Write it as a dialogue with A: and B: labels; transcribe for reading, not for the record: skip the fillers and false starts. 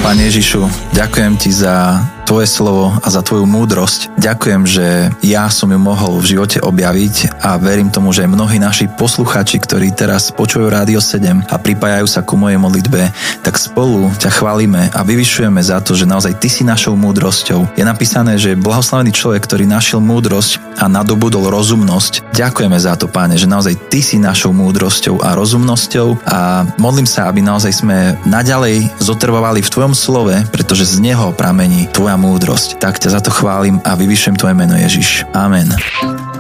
A: Pane Ježišu, ďakujem Ti za Tvoje slovo a za Tvoju múdrosť. Ďakujem, že ja som ju mohol v živote objaviť a verím tomu, že mnohí naši poslucháči, ktorí teraz počujú Rádio 7 a pripájajú sa ku mojej modlitbe, tak spolu ťa chválime a vyvyšujeme za to, že naozaj Ty si našou múdrosťou. Je napísané, že blahoslavený človek, ktorý našiel múdrosť a nadobudol rozumnosť. Ďakujeme za to, Páne, že naozaj Ty si našou múdrosťou a rozumnosťou a modlím sa, aby naozaj sme naďalej zotrvávali v Tvojom slove, pretože z neho pramení Tvoja múdrosť. Tak ťa za to chválim a vyvyšujem Tvoje meno, Ježiš. Amen.